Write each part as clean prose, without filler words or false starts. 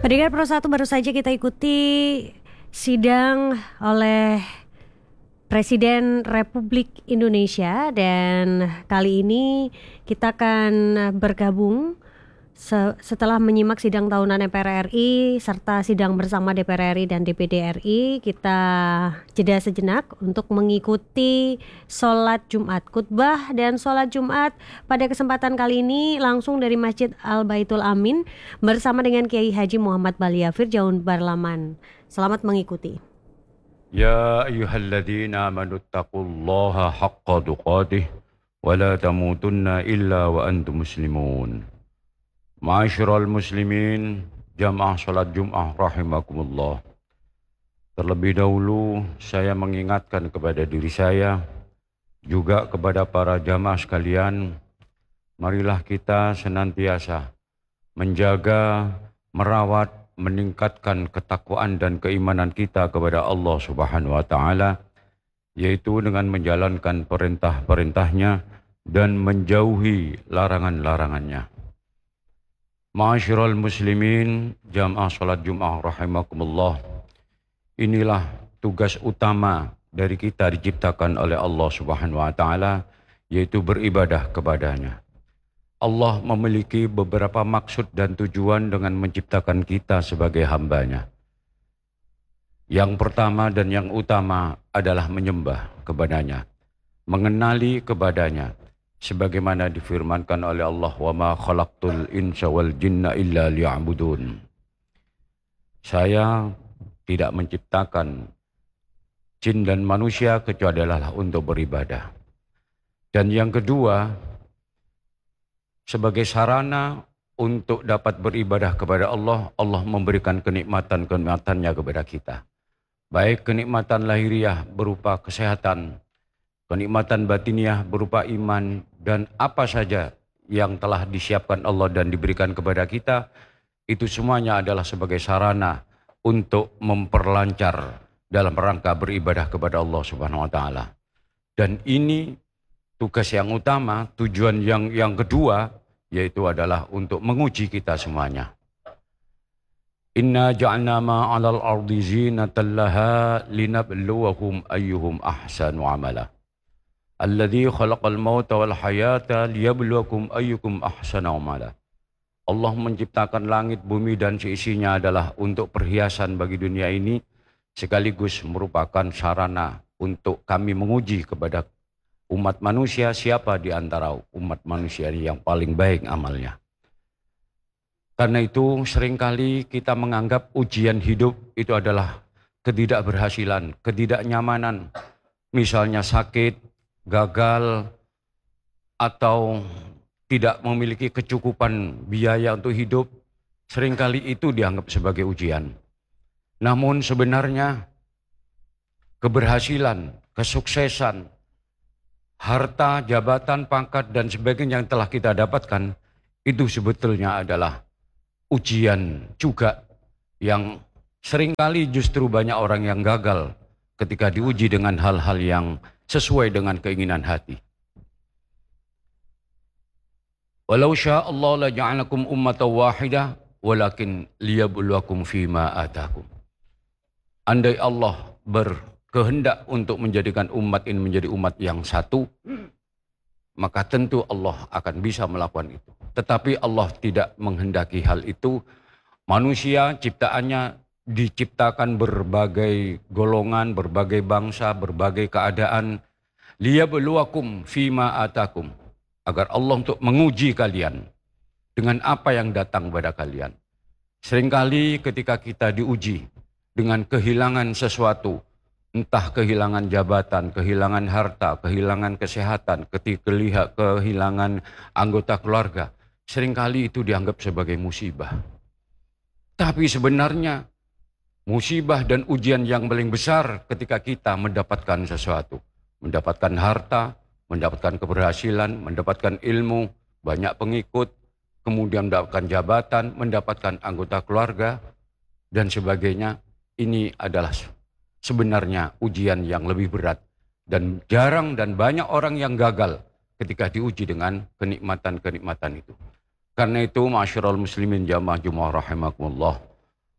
Pendengar Pro 1, baru saja kita ikuti sidang oleh Presiden Republik Indonesia, dan kali ini kita akan bergabung setelah menyimak sidang tahunan MPR RI serta sidang bersama DPR RI dan DPD RI. Kita jeda sejenak untuk mengikuti sholat Jumat, khutbah dan sholat Jumat pada kesempatan kali ini langsung dari Masjid Al-Baitul Amin bersama dengan Kiai Haji Muhammad Baliafir Jaun Barlaman. Selamat mengikuti. Ya ayyuhalladzina amanu taqullaha haqqa tuqatih wa la tamutunna illa wa antum muslimun. Ma'asyiral muslimin, jamaah salat Jumat rahimakumullah. Terlebih dahulu saya mengingatkan kepada diri saya, juga kepada para jamaah sekalian, marilah kita senantiasa menjaga, merawat, meningkatkan ketakwaan dan keimanan kita kepada Allah Subhanahu wa taala, yaitu dengan menjalankan perintah-perintahnya dan menjauhi larangan-larangannya. Ma'asyiral muslimin, jamaah salat Jumat rahimakumullah. Inilah tugas utama dari kita diciptakan oleh Allah Subhanahu wa taala, yaitu beribadah kepadanya. Allah memiliki beberapa maksud dan tujuan dengan menciptakan kita sebagai hambanya. Yang pertama dan yang utama adalah menyembah kepadanya, mengenali kepadanya, sebagaimana difirmankan oleh Allah, wa ma khalaqtul insa wal jinna illa liya'budun. Saya tidak menciptakan jin dan manusia kecuali adalah untuk beribadah. Dan yang kedua, sebagai sarana untuk dapat beribadah kepada Allah, Allah memberikan kenikmatan-kenikmatannya kepada kita. Baik kenikmatan lahiriah berupa kesehatan, kenikmatan batiniah berupa iman, dan apa saja yang telah disiapkan Allah dan diberikan kepada kita, itu semuanya adalah sebagai sarana untuk memperlancar dalam rangka beribadah kepada Allah Subhanahu wa taala. Dan ini tugas yang utama, tujuan yang kedua, yaitu adalah untuk menguji kita semuanya. Inna ja'alna ma 'alal ardi zinatan laha linabluwahum ayyuhum ahsanu amala. Alladzi khalaqal mauta wal hayata liyabluwakum ayyukum ahsanu amala. Allah menciptakan langit, bumi dan seisinya adalah untuk perhiasan bagi dunia ini, sekaligus merupakan sarana untuk kami menguji kepada umat manusia siapa di antara umat manusia yang paling baik amalnya. Karena itu seringkali kita menganggap ujian hidup itu adalah ketidakberhasilan, ketidaknyamanan. Misalnya sakit, gagal, atau tidak memiliki kecukupan biaya untuk hidup, seringkali itu dianggap sebagai ujian. Namun sebenarnya keberhasilan, kesuksesan, harta, jabatan, pangkat, dan sebagainya yang telah kita dapatkan, itu sebetulnya adalah ujian juga yang seringkali justru banyak orang yang gagal ketika diuji dengan hal-hal yang sesuai dengan keinginan hati. Walau sya'allahu la ja'alakum ummatan wahidah walakin liyabluwakum fima atakum. Andai Allah berkehendak untuk menjadikan umat ini menjadi umat yang satu, maka tentu Allah akan bisa melakukan itu. Tetapi Allah tidak menghendaki hal itu. Manusia ciptaannya diciptakan berbagai golongan, berbagai bangsa, berbagai keadaan. Liyabluwakum fima atakum. Agar Allah untuk menguji kalian dengan apa yang datang pada kalian. Seringkali ketika kita diuji dengan kehilangan sesuatu, entah kehilangan jabatan, kehilangan harta, kehilangan kesehatan, kehilangan anggota keluarga, seringkali itu dianggap sebagai musibah. Tapi sebenarnya musibah dan ujian yang paling besar ketika kita mendapatkan sesuatu, mendapatkan harta, mendapatkan keberhasilan, mendapatkan ilmu, banyak pengikut, kemudian mendapatkan jabatan, mendapatkan anggota keluarga, dan sebagainya. Ini adalah sebenarnya ujian yang lebih berat. Dan jarang dan banyak orang yang gagal ketika diuji dengan kenikmatan-kenikmatan itu. Karena itu, ma'asyiral muslimin jamaah Jumat rahimakumullah,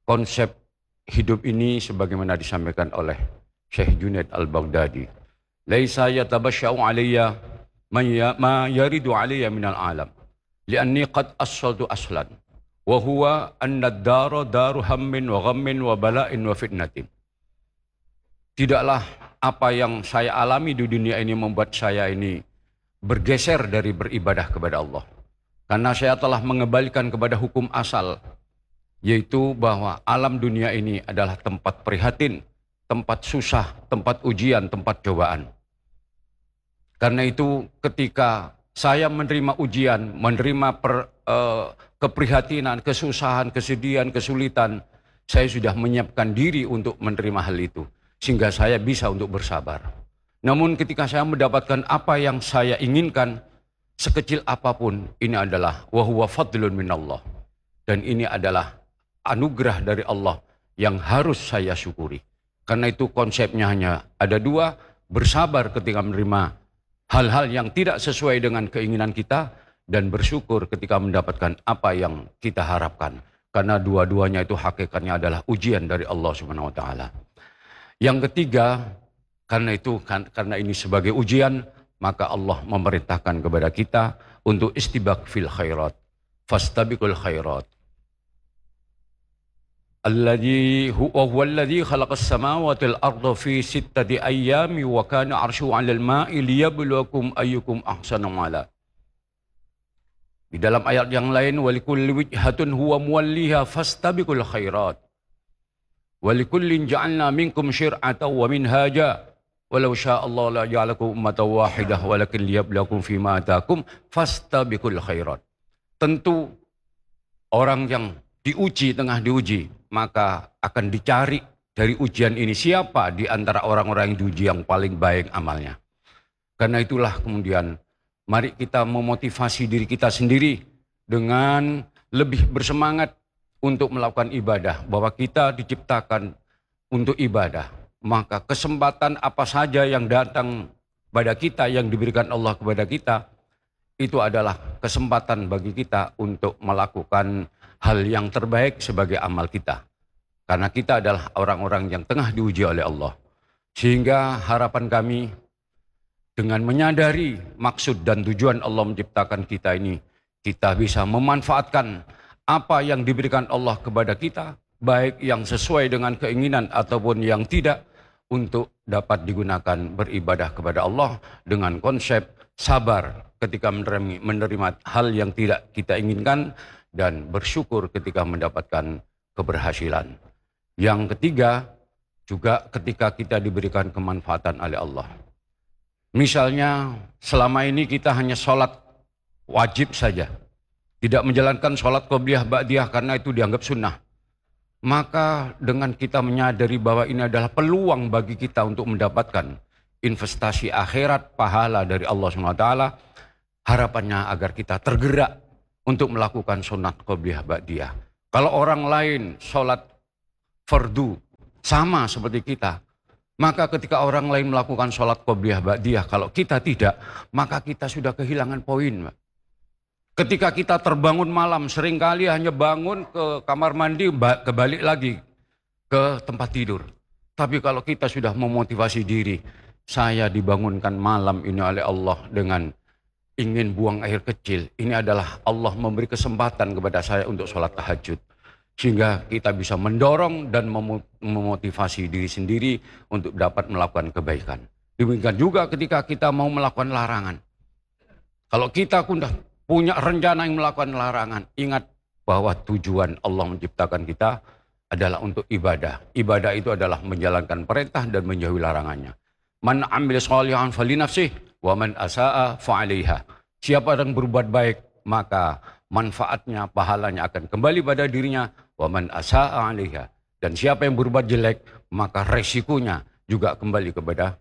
konsep hidup ini sebagaimana disampaikan oleh Syekh Junaid Al-Baghdadi. Laisa yatabashsha'u alayya ma yaridu alayya minal alam. Lianni qad assaltu aslan. Wa huwa anna ad-dara daru hammin wa ghammin wa bala'in wa fitnatin. Tidaklah apa yang saya alami di dunia ini membuat saya ini bergeser dari beribadah kepada Allah. Karena saya telah mengembalikan kepada hukum asal, yaitu bahwa alam dunia ini adalah tempat prihatin, tempat susah, tempat ujian, tempat cobaan. Karena itu ketika saya menerima ujian, menerima keprihatinan, kesusahan, kesedihan, kesulitan, saya sudah menyiapkan diri untuk menerima hal itu. Sehingga saya bisa untuk bersabar. Namun ketika saya mendapatkan apa yang saya inginkan, sekecil apapun, ini adalah wa huwa fadlun minallah. Dan ini adalah anugerah dari Allah yang harus saya syukuri. Karena itu konsepnya hanya ada dua, bersabar ketika menerima hal-hal yang tidak sesuai dengan keinginan kita, dan bersyukur ketika mendapatkan apa yang kita harapkan. Karena dua-duanya itu hakikatnya adalah ujian dari Allah Subhanahu wa taala. Yang ketiga, karena ini sebagai ujian, maka Allah memerintahkan kepada kita untuk istibaq fil khairat. Fastabiqul khairat. Alladzi huwa alladzi khalaqas samawati wal arda fi sittati ayyami wa kana 'arshuhu 'alal ma'i liyabluwakum ayyukum ahsanu 'amala. Di dalam ayat yang lain, walikulli wijhatun huwa muwalliha fastabiqul khairat. Walikullin ja'alna minkum syir'atan wa minhaja. Walau sya'allahu la ja'alakum ummatan wahidah walakin liyabluwakum fima ataakum fastabiqul khairat. Tentu orang yang diuji, tengah diuji, maka akan dicari dari ujian ini siapa di antara orang-orang yang diuji yang paling baik amalnya. Karena itulah kemudian mari kita memotivasi diri kita sendiri dengan lebih bersemangat untuk melakukan ibadah, bahwa kita diciptakan untuk ibadah. Maka kesempatan apa saja yang datang pada kita, yang diberikan Allah kepada kita, itu adalah kesempatan bagi kita untuk melakukan hal yang terbaik sebagai amal kita. Karena kita adalah orang-orang yang tengah diuji oleh Allah. Sehingga harapan kami dengan menyadari maksud dan tujuan Allah menciptakan kita ini, kita bisa memanfaatkan apa yang diberikan Allah kepada kita, baik yang sesuai dengan keinginan ataupun yang tidak, untuk dapat digunakan beribadah kepada Allah dengan konsep sabar ketika menerima hal yang tidak kita inginkan, dan bersyukur ketika mendapatkan keberhasilan. Yang ketiga, juga ketika kita diberikan kemanfaatan oleh Allah. Misalnya selama ini kita hanya sholat wajib saja, tidak menjalankan sholat qobliyah ba'diyah karena itu dianggap sunnah. Maka dengan kita menyadari bahwa ini adalah peluang bagi kita untuk mendapatkan investasi akhirat, pahala dari Allah SWT, harapannya agar kita tergerak untuk melakukan sunat qobliyah ba'diyah. Kalau orang lain sholat fardu sama seperti kita, maka ketika orang lain melakukan sholat qobliyah ba'diyah, kalau kita tidak, maka kita sudah kehilangan poin. Ketika kita terbangun malam, seringkali hanya bangun ke kamar mandi, kebalik lagi ke tempat tidur. Tapi kalau kita sudah memotivasi diri, saya dibangunkan malam ini oleh Allah dengan ingin buang air kecil. Ini adalah Allah memberi kesempatan kepada saya untuk sholat tahajud. Sehingga kita bisa mendorong dan memotivasi diri sendiri untuk dapat melakukan kebaikan. Demikian juga ketika kita mau melakukan larangan. Kalau kita punya rencana yang melakukan larangan, ingat bahwa tujuan Allah menciptakan kita adalah untuk ibadah. Ibadah itu adalah menjalankan perintah dan menjauhi larangannya. Man amil sholihan falinafsih, wa man asa'a fa'alaiha. Siapa yang berbuat baik, maka manfaatnya, pahalanya akan kembali pada dirinya. Wa man asa'a 'alaiha. Dan siapa yang berbuat jelek, maka resikonya juga kembali kepada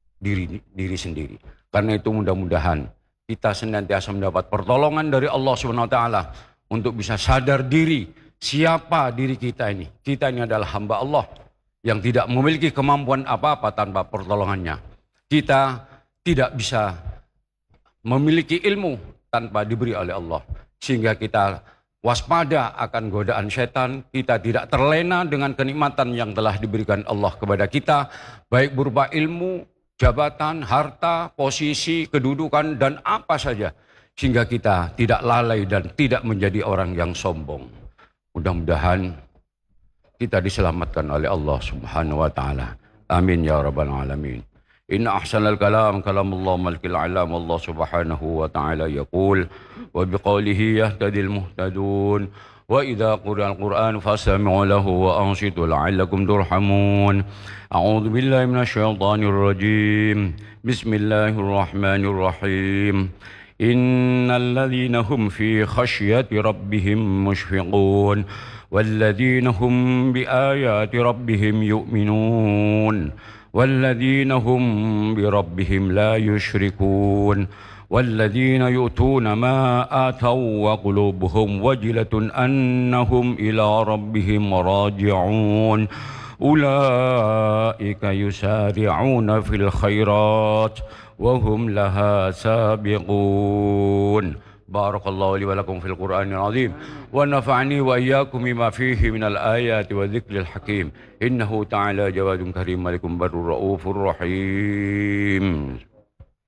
diri sendiri. Karena itu mudah-mudahan kita senantiasa mendapat pertolongan dari Allah SWT untuk bisa sadar diri siapa diri kita ini. Kita ini adalah hamba Allah yang tidak memiliki kemampuan apa-apa tanpa pertolongannya. Kita tidak bisa memiliki ilmu tanpa diberi oleh Allah. Sehingga kita waspada akan godaan setan, kita tidak terlena dengan kenikmatan yang telah diberikan Allah kepada kita, baik berupa ilmu, jabatan, harta, posisi, kedudukan, dan apa saja, sehingga kita tidak lalai dan tidak menjadi orang yang sombong. Mudah-mudahan kita diselamatkan oleh Allah Subhanahu wa taala. Amin ya rabbal alamin. Inna ahsanal kalam kalamullah malikil alam. Allah Subhanahu wa taala yaqul wa biqaulihi yahtadil muhtadun wa idza quri'al Qur'an fastami'u lahu wa ansitu la'allakum turhamun. A'udzu billahi minasyaitonir rajim. Bismillahirrahmanirrahim. Innal ladzina hum fi khasyati rabbihim mushfiqun walladzina hum biayati rabbihim yu'minun والذين هم بربهم لا يشركون والذين يؤتون ما آتوا وقلوبهم وجلة أنهم إلى ربهم راجعون أولئك يسارعون في الخيرات وهم لها سابقون. بارك الله لي ولكم في القرآن العظيم ونفعني وإياكم بما فيه من الآيات والذكر الحكيم إنه تعالى جواد كريم ملك بر رؤوف رحيم.